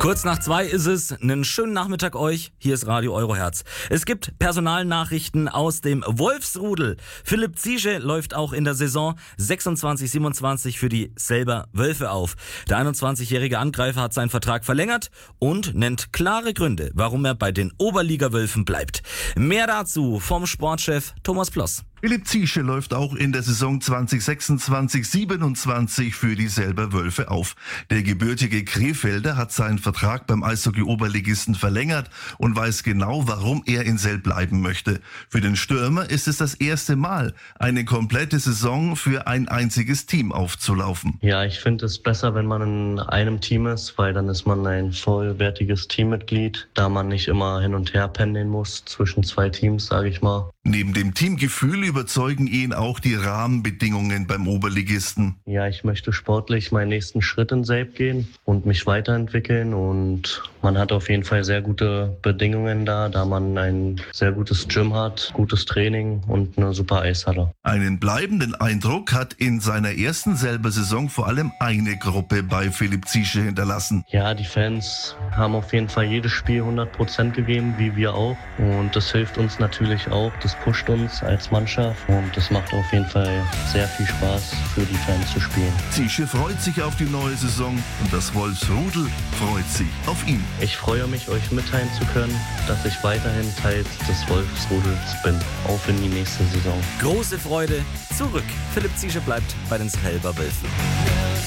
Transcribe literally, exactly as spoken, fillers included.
Kurz nach zwei ist es. Einen schönen Nachmittag euch. Hier ist Radio Euroherz. Es gibt Personalnachrichten aus dem Wolfsrudel. Philipp Ziesche läuft auch in der Saison sechsundzwanzig siebenundzwanzig für die Selber Wölfe auf. Der einundzwanzigjährige Angreifer hat seinen Vertrag verlängert und nennt klare Gründe, warum er bei den Oberliga-Wölfen bleibt. Mehr dazu vom Sportchef Thomas Ploss. Philipp Ziesche läuft auch in der Saison zwanzig sechsundzwanzig siebenundzwanzig für die Selber Wölfe auf. Der gebürtige Krefelder hat seinen Vertrag beim Eishockey-Oberligisten verlängert und weiß genau, warum er in Selb bleiben möchte. Für den Stürmer ist es das erste Mal, eine komplette Saison für ein einziges Team aufzulaufen. Ja, ich finde es besser, wenn man in einem Team ist, weil dann ist man ein vollwertiges Teammitglied, da man nicht immer hin und her pendeln muss zwischen zwei Teams, sage ich mal. Neben dem Teamgefühl überzeugen ihn auch die Rahmenbedingungen beim Oberligisten. Ja, ich möchte sportlich meinen nächsten Schritt in Selb gehen und mich weiterentwickeln, und man hat auf jeden Fall sehr gute Bedingungen da, da man ein sehr gutes Gym hat, gutes Training und eine super Eishalle. Einen bleibenden Eindruck hat in seiner ersten Selber Saison vor allem eine Gruppe bei Philipp Ziesche hinterlassen. Ja, die Fans haben auf jeden Fall jedes Spiel hundert Prozent gegeben, wie wir auch, und das hilft uns natürlich auch. Das pusht uns als Mannschaft und es macht auf jeden Fall sehr viel Spaß, für die Fans zu spielen. Ziesche freut sich auf die neue Saison und das Wolfsrudel freut sich auf ihn. Ich freue mich, euch mitteilen zu können, dass ich weiterhin Teil des Wolfsrudels bin, auf in die nächste Saison. Große Freude zurück. Philipp Ziesche bleibt bei den Selber Wölfen.